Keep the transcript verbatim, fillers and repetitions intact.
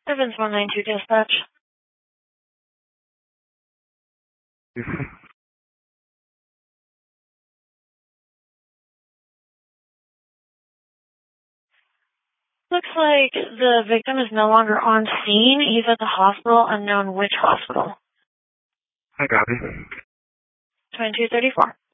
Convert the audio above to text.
Evans one nine two dispatch. Looks like the victim is no longer on scene. He's at the hospital, unknown which hospital. I copy. twenty-two thirty-four.